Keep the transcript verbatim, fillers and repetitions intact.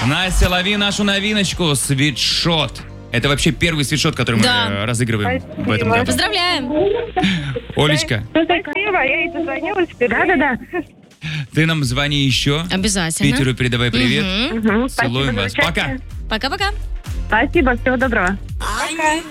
Настя, лови нашу новиночку. Свитшот. Это вообще первый свитшот, который мы Да. э, разыгрываем Спасибо. в этом году. Поздравляем. Олечка, Спасибо, я ей позвонила теперь. Да-да-да. ты нам звони еще. Обязательно. Питеру передавай привет. Мгм. Угу, Целуем спасибо за вас. участие. Пока. Пока-пока. Спасибо, всего доброго. Пока.